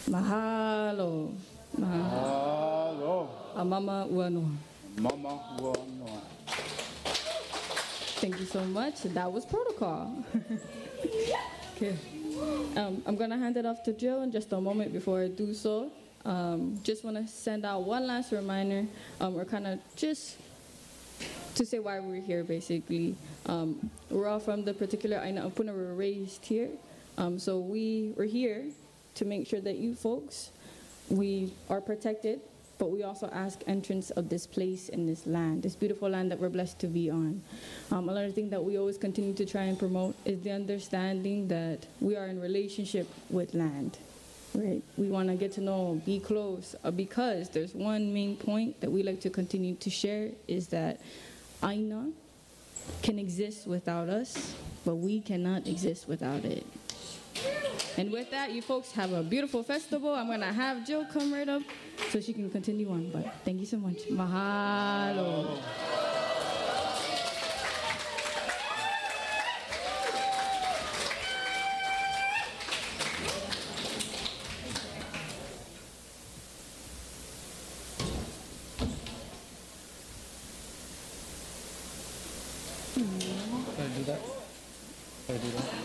Mahalo. Mahalo. Amama Uanoa. Mama Uanoa. Thank you so much. That was protocol. Okay. I'm going to hand it off to Jill in just a moment. Before I do so, just want to send out one last reminder, or kind of just to say why we're here, basically. We're all from the particular Aina Apuna. We were raised here. So we were here to make sure that you folks, we are protected, but we also ask entrance of this place and this land, this beautiful land that we're blessed to be on. Another thing that we always continue to try and promote is the understanding that we are in relationship with land, right? We want to get to know, be close, because there's one main point that we like to continue to share is that Aina can exist without us, but we cannot exist without it. And with that, you folks have a beautiful festival. I'm going to have Jill come right up so she can continue on. But thank you so much. Mahalo. Can I do that? Can I do that?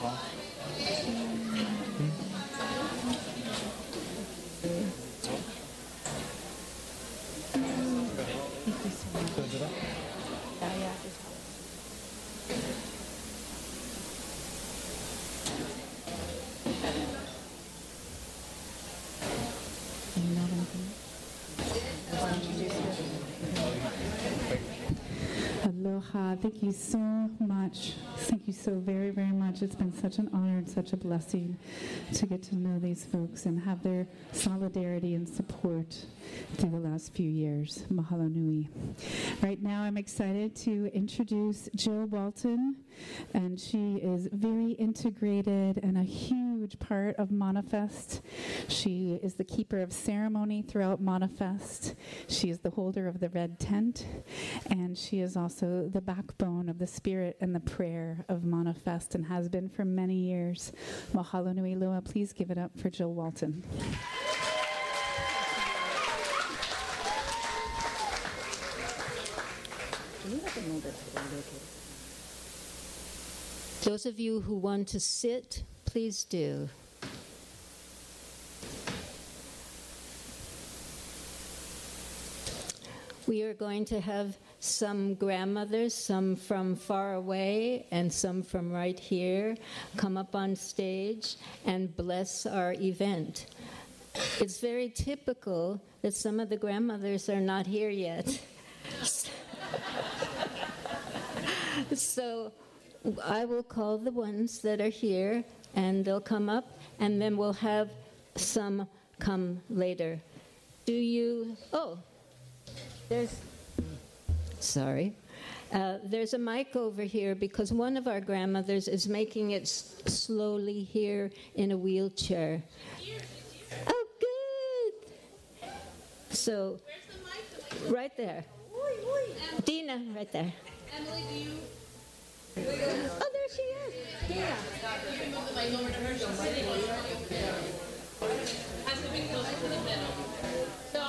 Aloha. Thank you so much. Thank you so very, very much. It's been such an honor and such a blessing to get to know these folks and have their solidarity and support through the last few years. Mahalo nui. Right now, I'm excited to introduce Jill Walton, and she is very integrated and a huge part of Manifest. She is the keeper of ceremony throughout Manifest. She is the holder of the red tent, and she is also the backbone of the spirit and the prayer of Manifest, and has been for many years. Mahalo nui loa. Please give it up for Jill Walton. Those of you who want to sit, please do. We are going to have some grandmothers, some from far away and some from right here, come up on stage and bless our event. It's very typical that some of the grandmothers are not here yet. So I will call the ones that are here, and they'll come up, and then we'll have some come later. There's a mic over here because one of our grandmothers is making it slowly here in a wheelchair. Oh, good. So, right there. Dina, right there. Emily, do you? Oh, there she is. Yeah. You can move the mic over to her. She's sitting on it. Has to be closer to the middle. So,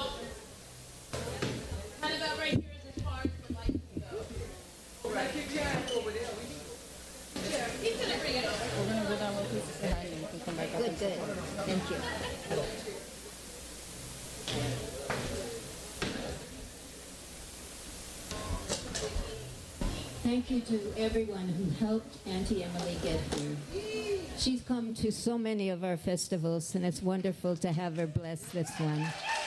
kind of about right here is as far as the mic can go. Right. He's going to bring it over. We're going to go down one piece to say hi and we can come back up. Good. Thank you. Thank you to everyone who helped Auntie Emily get here. She's come to so many of our festivals, and it's wonderful to have her bless this one.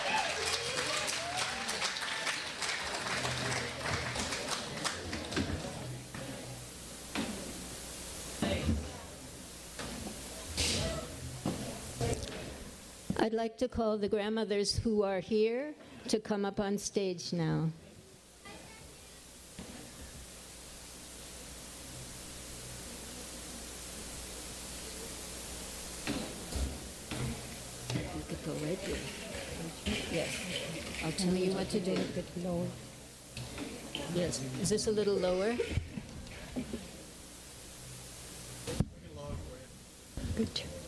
I'd like to call the grandmothers who are here to come up on stage now. Go right there. Yes. I'll tell you what to do. A bit lower. Yes. Is this a little lower? Good.